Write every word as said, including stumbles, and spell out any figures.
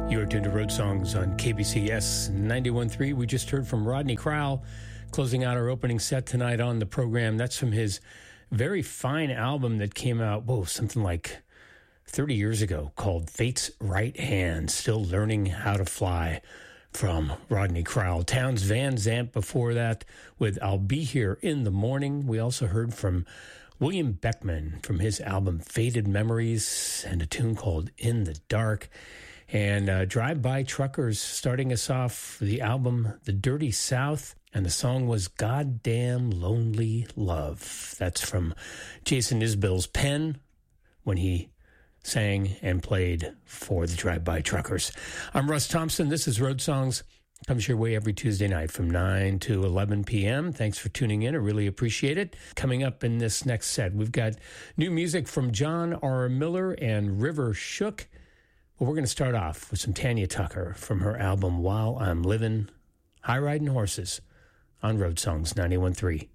You're tuned to Road Songs on K B C S ninety-one point three. We just heard from Rodney Crowell, closing out our opening set tonight on the program. That's from his very fine album that came out, whoa, something like thirty years ago, called Fate's Right Hand, Still Learning How to Fly, from Rodney Crowell. Townes Van Zandt before that with I'll Be Here in the Morning. We also heard from William Beckman from his album Faded Memories and a tune called In the Dark. And uh, Drive-By Truckers starting us off the album The Dirty South, and the song was Goddamn Lonely Love. That's from Jason Isbell's pen when he sang and played for the Drive-By Truckers. I'm Russ Thompson. This is Road Songs. Comes your way every Tuesday night from nine to eleven p.m. Thanks for tuning in. I really appreciate it. Coming up in this next set, we've got new music from John R. Miller and River Shook. Well, we're going to start off with some Tanya Tucker from her album While I'm Living, High Riding Horses on Road Songs ninety-one point three.